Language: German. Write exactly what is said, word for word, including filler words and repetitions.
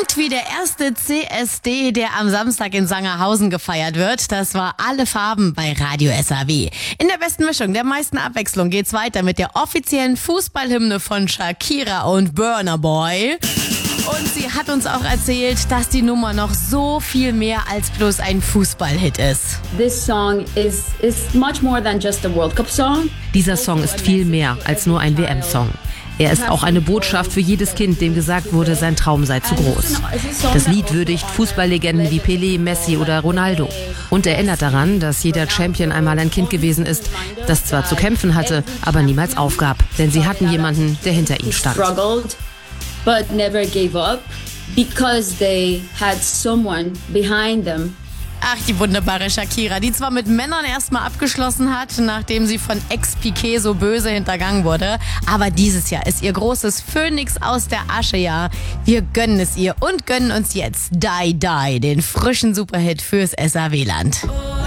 klingt wie der erste C S D, der am Samstag in Sangerhausen gefeiert wird. Das war Alle Farben bei Radio S A W. In der besten Mischung, der meisten Abwechslung geht's weiter mit der offiziellen Fußballhymne von Shakira und Burna Boy. Und sie hat uns auch erzählt, dass die Nummer noch so viel mehr als bloß ein Fußballhit ist. This song is, is much more than just a World Cup song. Dieser Song ist viel mehr als nur ein W M-Song. Er ist auch eine Botschaft für jedes Kind, dem gesagt wurde, sein Traum sei zu groß. Das Lied würdigt Fußballlegenden wie Pelé, Messi oder Ronaldo und erinnert daran, dass jeder Champion einmal ein Kind gewesen ist, das zwar zu kämpfen hatte, aber niemals aufgab, denn sie hatten jemanden, der hinter ihnen stand. But never gave up because they had someone behind them. Ach, die wunderbare Shakira, die zwar mit Männern erstmal abgeschlossen hat, nachdem sie von Ex-Piqué so böse hintergangen wurde, aber dieses Jahr ist ihr großes Phönix aus der Asche-Jahr. Wir gönnen es ihr und gönnen uns jetzt Die Die, den frischen Superhit fürs S A W-Land.